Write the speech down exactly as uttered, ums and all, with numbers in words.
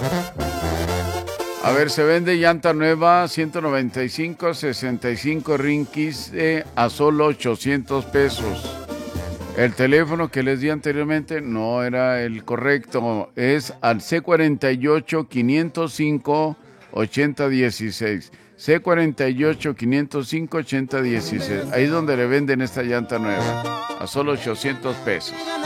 A ver, se vende llanta nueva, ciento noventa y cinco, sesenta y cinco rinquis eh, a solo ochocientos pesos. El teléfono que les di anteriormente no era el correcto, es al C cuarenta y ocho, quinientos cinco, ochenta dieciséis. C cuarenta y ocho, quinientos cinco, ochenta dieciséis. Ahí es donde le venden esta llanta nueva, a solo ochocientos pesos.